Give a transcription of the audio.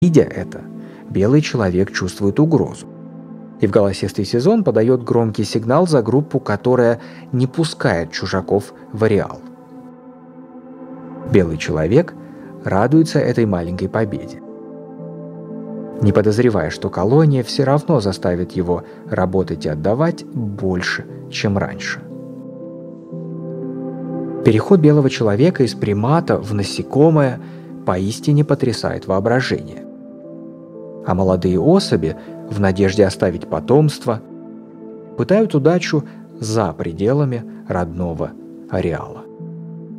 Видя это, белый человек чувствует угрозу. И в голосистый сезон подает громкий сигнал за группу, которая не пускает чужаков в ареал. Белый человек радуется этой маленькой победе, не подозревая, что колония все равно заставит его работать и отдавать больше, чем раньше. Переход белого человека из примата в насекомое поистине потрясает воображение. А молодые особи, в надежде оставить потомство, пытают удачу за пределами родного ареала.